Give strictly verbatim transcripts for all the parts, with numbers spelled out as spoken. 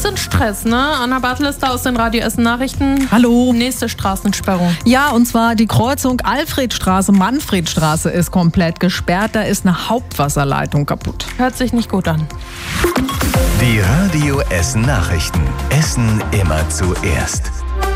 bisschen Stress, ne? Anna Bartel ist da aus den Radio Essen Nachrichten. Hallo. Nächste Straßensperrung. Ja, und zwar die Kreuzung Alfredstraße, Manfredstraße ist komplett gesperrt. Da ist eine Hauptwasserleitung kaputt. Hört sich nicht gut an. Die Radio Essen Nachrichten. Essen immer zuerst.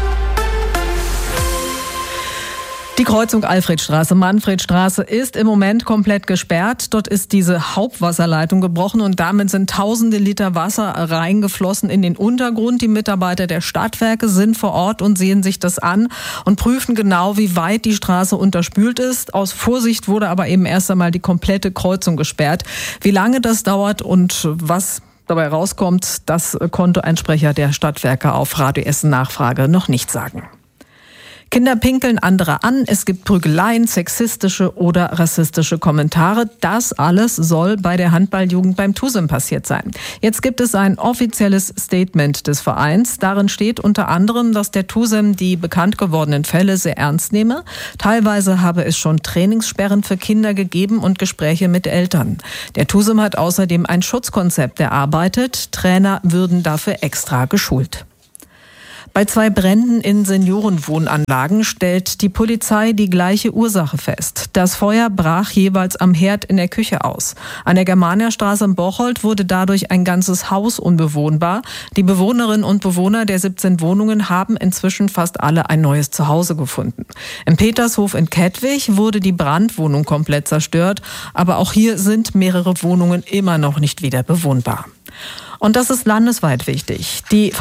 Die Kreuzung Alfredstraße, Manfredstraße ist im Moment komplett gesperrt. Dort ist diese Hauptwasserleitung gebrochen und damit sind tausende Liter Wasser reingeflossen in den Untergrund. Die Mitarbeiter der Stadtwerke sind vor Ort und sehen sich das an und prüfen genau, wie weit die Straße unterspült ist. Aus Vorsicht wurde aber eben erst einmal die komplette Kreuzung gesperrt. Wie lange das dauert und was dabei rauskommt, das konnte ein Sprecher der Stadtwerke auf Radio Essen Nachfrage noch nicht sagen. Kinder pinkeln andere an, es gibt Prügeleien, sexistische oder rassistische Kommentare. Das alles soll bei der Handballjugend beim TUSEM passiert sein. Jetzt gibt es ein offizielles Statement des Vereins. Darin steht unter anderem, dass der TUSEM die bekannt gewordenen Fälle sehr ernst nehme. Teilweise habe es schon Trainingssperren für Kinder gegeben und Gespräche mit Eltern. Der TUSEM hat außerdem ein Schutzkonzept erarbeitet. Trainer würden dafür extra geschult. Bei zwei Bränden in Seniorenwohnanlagen stellt die Polizei die gleiche Ursache fest. Das Feuer brach jeweils am Herd in der Küche aus. An der Germaniastraße in Bocholt wurde dadurch ein ganzes Haus unbewohnbar. Die Bewohnerinnen und Bewohner der siebzehn Wohnungen haben inzwischen fast alle ein neues Zuhause gefunden. Im Petershof in Kettwig wurde die Brandwohnung komplett zerstört. Aber auch hier sind mehrere Wohnungen immer noch nicht wieder bewohnbar. Und das ist landesweit wichtig. Die